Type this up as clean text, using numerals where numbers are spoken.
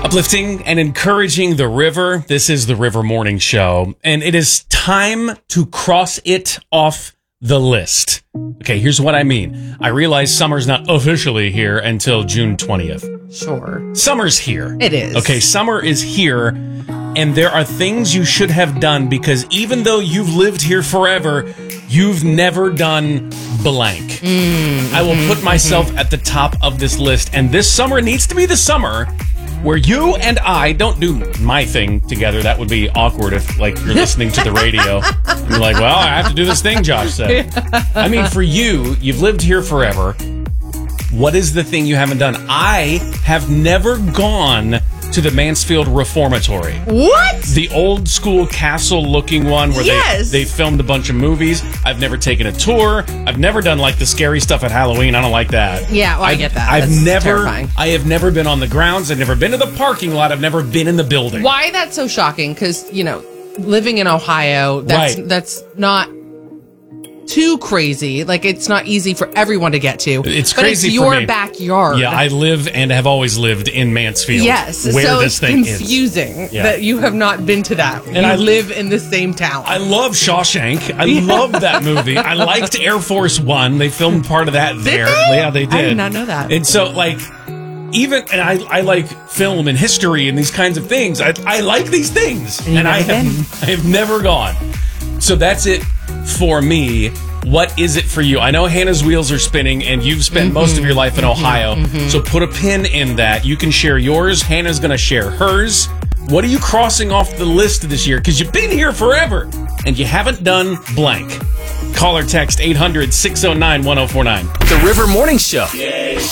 Uplifting and encouraging the river. This is the River Morning Show, and it is time to cross it off the list. Okay, here's what I mean. I realize summer's not officially here until June 20th. Sure. Summer's here. It is. Okay, summer is here, and there are things you should have done because even though you've lived here forever, you've never done blank. I will put myself at the top of this list, and this summer needs to be the summer where you and I don't do my thing together. That would be awkward if, like, you're listening to the radio and you're like, well, I have to do this thing Josh said. I mean, for you, you've lived here forever. What is the thing you haven't done? I have never gone to the Mansfield Reformatory. What? The old school castle-looking one where Yes. they filmed a bunch of movies. I've never taken a tour. I've never done, like, the scary stuff at Halloween. I don't like that. Yeah, well, I get that. I've That's never. terrifying. I have never been on the grounds. I've never been to the parking lot. I've never been in the building. Why that's so shocking? Because, living in Ohio, that's not too crazy. Like, it's not easy for everyone to get to. It's but crazy it's for your me. backyard. Yeah, I live and have always lived in Mansfield. Yes, where so this it's thing is. confusing Yeah. that you have not been to that. And you I live in the same town. I love Shawshank. I love that movie. I liked Air Force One. They filmed part of that there. they? Yeah, they did. I did not know that. And so, like, I like film and history and these kinds of things. I like these things, and I have never gone. So that's it for me. What is it for you? I know Hannah's wheels are spinning, and you've spent most of your life in Ohio. So put a pin in that. You can share yours. Hannah's going to share hers. What are you crossing off the list this year? Because you've been here forever, and you haven't done blank. Call or text 800-609-1049. The River Morning Show.